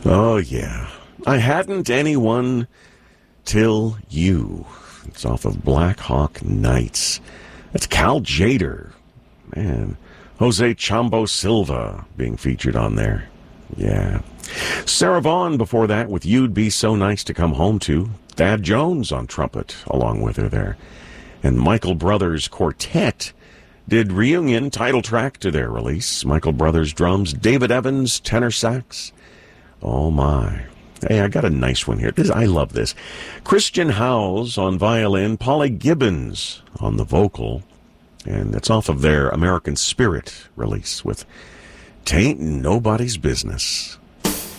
Oh, yeah. I hadn't anyone till you. It's off of Black Hawk Nights. That's Cal Jader. Man, Jose Chambo Silva being featured on there. Yeah. Sarah Vaughan before that with You'd Be So Nice to Come Home To. Thad Jones on trumpet along with her there. And Michael Brothers Quartet did reunion title track to their release. Michael Brothers drums, David Evans tenor sax. Oh my. Hey, I got a nice one here. I love this. Christian Howes on violin, Polly Gibbons on the vocal. And it's off of their American Spirit release with Tain't Nobody's Business.